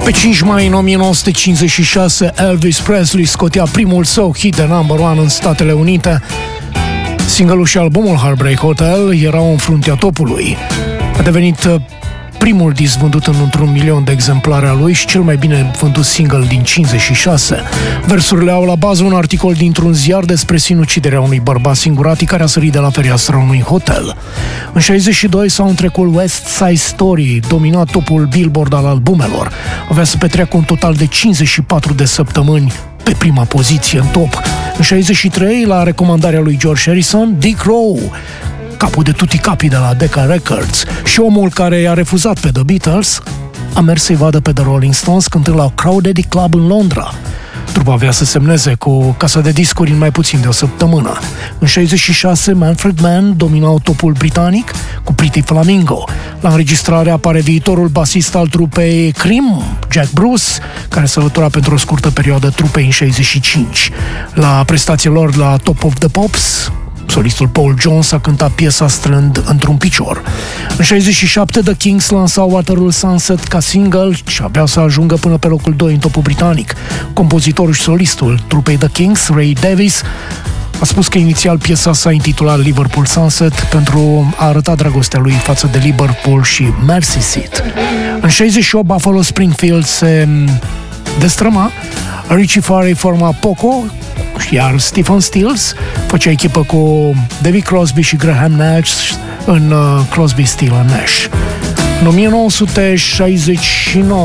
Pe 5 mai în 1956, Elvis Presley scotea primul său hit de number one în Statele Unite. Single-ul și albumul Heartbreak Hotel erau în fruntea topului. A devenit primul disc vândut în într-un milion de exemplare a lui și cel mai bine vândut single din 56. Versurile au la bază un articol dintr-un ziar despre sinuciderea unui bărbat singuratic care a sărit de la fereastra unui hotel. În 62, soundtrack-ul West Side Story domina topul Billboard al albumelor. Avea să petreacă un total de 54 de săptămâni pe prima poziție în top. În 63, la recomandarea lui George Harrison, Dick Rowe, capul de tutti capi de la Decca Records și omul care i-a refuzat pe The Beatles, a mers să-i vadă pe The Rolling Stones cântând la Crowded Club în Londra. Trupa avea să semneze cu casa de discuri în mai puțin de o săptămână. În 66, Manfred Mann dominau topul britanic cu Pretty Flamingo. La înregistrare apare viitorul basist al trupei Cream, Jack Bruce, care sălătora pentru o scurtă perioadă trupei în 65. La prestația lor la Top of the Pops, solistul Paul Jones a cântat piesa strând într-un picior. În 67, The Kings lansau Waterloo Sunset ca single și avea să ajungă până pe locul 2 în topul britanic. Compozitorul și solistul trupei The Kings, Ray Davies, a spus că inițial piesa s-a intitulat Liverpool Sunset pentru a arăta dragostea lui față de Liverpool și Merseyside. În 68, Buffalo Springfield se destrăma, Richie Farrell forma Poco, iar Stephen Stills făcea echipă cu David Crosby și Graham Nash în Crosby, Stills and Nash. În 1969,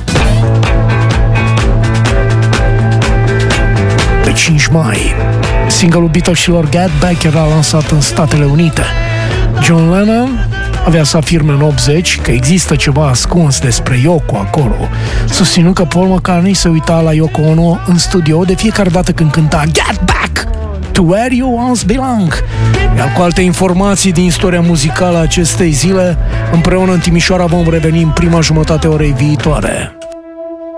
pe 5 mai, single-ul Beatles-ilor Get Back era lansat în Statele Unite. John Lennon avea să afirme în 80 că există ceva ascuns despre Yoko acolo, susținând că Paul McCartney se uita la Yoko Ono în studio de fiecare dată când cânta Get Back to Where You Once Belong. Iar cu alte informații din istoria muzicală a acestei zile, împreună în Timișoara vom reveni în prima jumătate a orei viitoare.